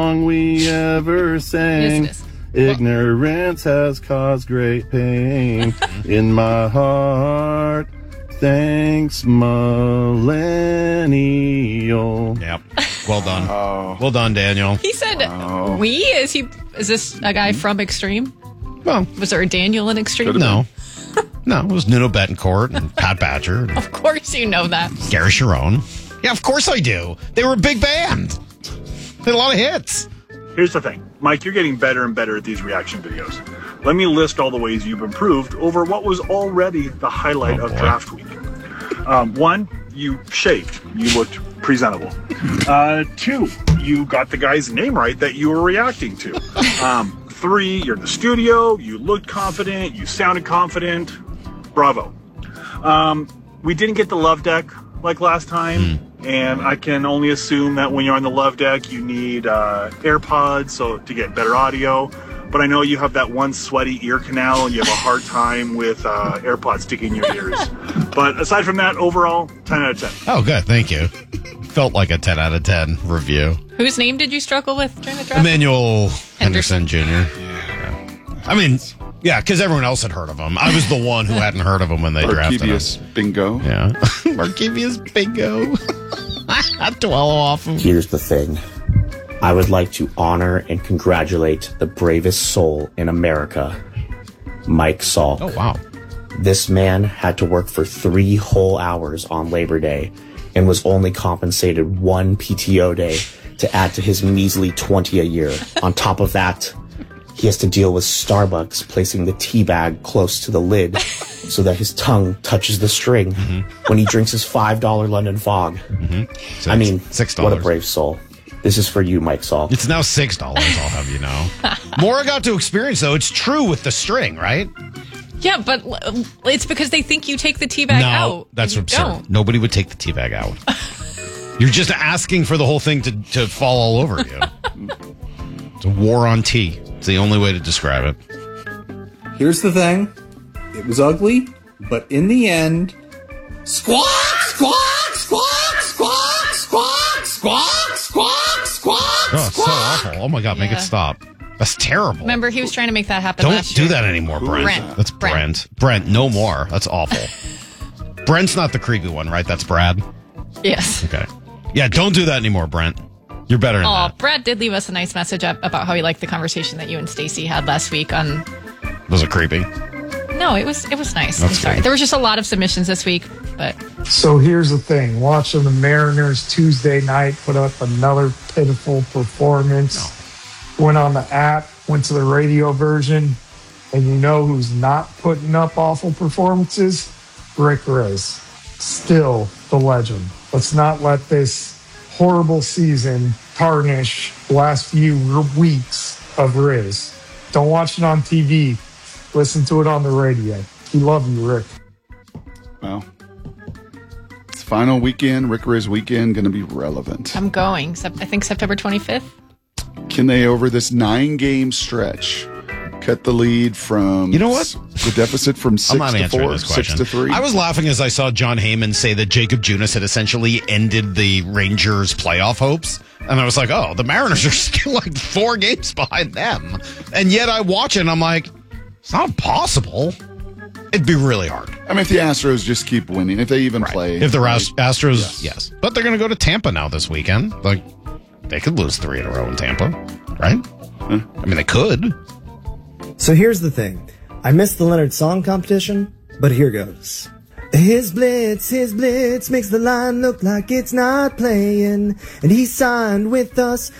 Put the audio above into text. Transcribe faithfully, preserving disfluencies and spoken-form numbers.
song we ever sang. Yes, Ignorance has caused great pain in my heart. Thanks, millennial. Yep. Well done. Oh. Well done, Daniel. He said, Wow. "We is he? Is this a guy from Extreme? Well, Was there a Daniel in Extreme? no. No, it was Nuno Betancourt and Pat Badger and Of course you know that. Gary Sharon. Yeah, of course I do. They were a big band. They had a lot of hits. Here's the thing, Mike, you're getting better and better at these reaction videos. Let me list all the ways you've improved over what was already the highlight Oh, of boy. draft week. Um, one, you shaved. You looked presentable. Uh, two, you got the guy's name right that you were reacting to. Um, three, you're in the studio. You looked confident. You sounded confident. Bravo. Um, we didn't get the love deck like last time. And I can only assume that when you're on the love deck, you need uh, AirPods so to get better audio. But I know you have that one sweaty ear canal and you have a hard time with uh, AirPods sticking in your ears. But aside from that, overall, ten out of ten. Oh, good. Thank you. Felt like a ten out of ten review. Whose name did you struggle with during the draft? Emmanuel Henderson. Henderson Junior Yeah. I mean, yeah, because everyone else had heard of him. I was the one who hadn't heard of him when they drafted him. Archivius Bingo. Yeah. Markevius Bingo. Dwell off him. Here's the thing. I would like to honor and congratulate the bravest soul in America, Mike Salk. Oh, wow. This man had to work for three whole hours on Labor Day and was only compensated one P T O day to add to his measly twenty a year. On top of that, he has to deal with Starbucks placing the tea bag close to the lid so that his tongue touches the string Mm-hmm. when he drinks his five dollar London Fog. Six, I mean, six what dollars. a brave soul. This is for you, Mike Salk. It's now six dollars. I'll have you know. Maura got to experience though. It's true with the string, right? Yeah, but l- it's because they think you take the tea bag no, out. that's and you absurd. don't. Nobody would take the tea bag out. You're just asking for the whole thing to, to fall all over you. It's a war on tea. It's the only way to describe it. Here's the thing. It was ugly, but in the end, squawk, squawk, squawk, squawk, squawk, squawk, squawk, squawk, Oh, it's so awful. Oh my God, make Yeah. it stop. That's terrible. Remember, he was trying to make that happen Don't last do year. that anymore, Brent. Brent. That's Brent. Brent. Brent, no more. That's awful. Brent's not the creepy one, right? That's Brad. Yes. Okay. Yeah, don't do that anymore, Brent. You're better than Oh, that. Brad did leave us a nice message up about how he liked the conversation that you and Stacy had last week on. Was it creepy? No, it was it was nice. I'm That's sorry. good. There was just a lot of submissions this week, but So here's the thing. Watching the Mariners Tuesday night put up another pitiful performance. Went on the app, went to the radio version, and you know who's not putting up awful performances? Rick Riz. Still the legend. Let's not let this horrible season tarnish the last few weeks of Riz. Don't watch it on T V. Listen to it on the radio. We love you, Rick. Well, it's final weekend, Rick Riz weekend, going to be relevant. I'm going. Sep- I think September twenty-fifth. Can they, over this nine-game stretch, cut the lead from... You know what? The deficit from six I'm not to answering four, this six question. to three? I was laughing as I saw John Heyman say that Jacob Junis had essentially ended the Rangers' playoff hopes. And I was like, oh, the Mariners are still like four games behind them. And yet I watch it and I'm like, it's not possible. It'd be really hard. I mean, if the Astros just keep winning, if they even Right. play... If the right? Ast- Astros, Yes. yes. But they're going to go to Tampa now this weekend. Like, they could lose three in a row in Tampa, right? I mean, they could. So here's the thing. I missed the Leonard Song competition, but here goes. His blitz, his blitz makes the line look like it's not playing. And he signed with us